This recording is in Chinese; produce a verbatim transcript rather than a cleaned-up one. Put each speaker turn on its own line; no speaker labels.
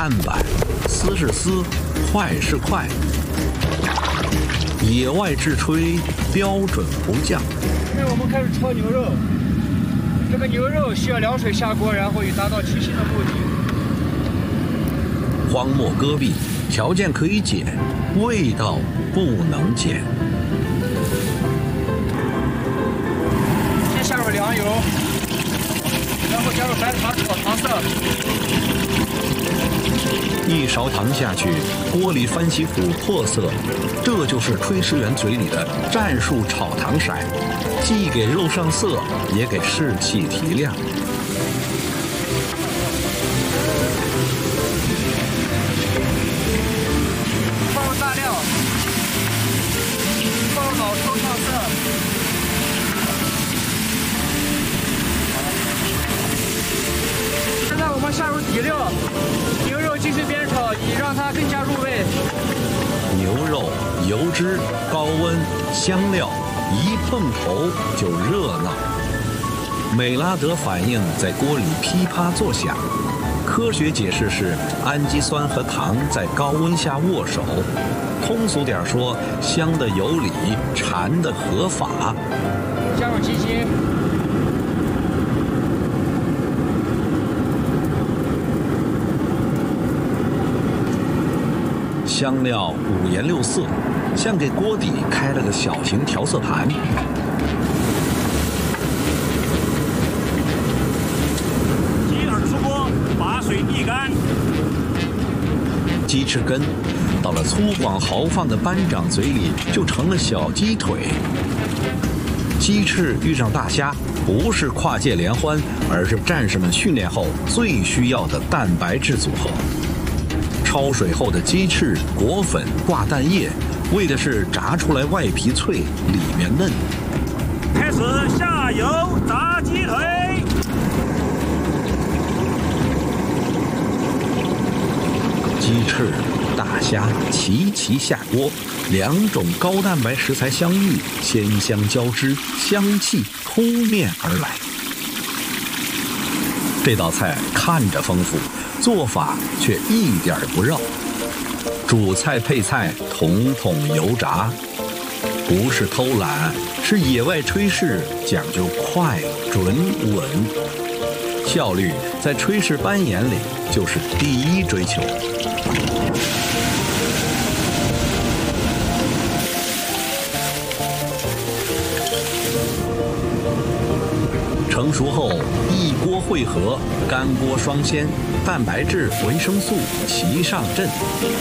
案板，丝是丝，快是快。野外制炊，标准不降。
现在我们开始焯牛肉，这个牛肉需要凉水下锅，然后以达到去腥的目的。
荒漠戈壁，条件可以减，味道不能减。
先下入凉油，然后加入白糖炒糖色。
一勺糖下去，锅里翻起琥珀色，这就是炊事员嘴里的战术炒糖色，既给肉上色，也给士气提亮。
放入大料，放入老抽上色。现在我们下入底料，牛肉进行煸炒，以让它更加入味。
牛肉、油脂、高温、香料，一碰头就热闹。美拉德反应在锅里噼啪作响，科学解释是氨基酸和糖在高温下握手。通俗点说，香的有理，馋的合法。
加入鸡精。
香料五颜六色，像给锅底开了个小型调色盘。
鸡耳出锅，把水沥干。
鸡翅根到了粗犷豪放的班长嘴里，就成了小鸡腿。鸡翅遇上大虾，不是跨界联欢，而是战士们训练后最需要的蛋白质组合。焯水后的鸡翅裹粉挂蛋液，为的是炸出来外皮脆，里面嫩。
开始下油炸鸡腿。
鸡翅、大虾齐齐下锅，两种高蛋白食材相遇，鲜香交织，香气扑面而来。这道菜看着丰富，做法却一点不绕，主菜配菜统统油炸，不是偷懒，是野外炊事讲究快、准、稳，效率在炊事班眼里就是第一追求。成熟后一锅汇合，干锅双鲜，蛋白质、维生素齐上阵。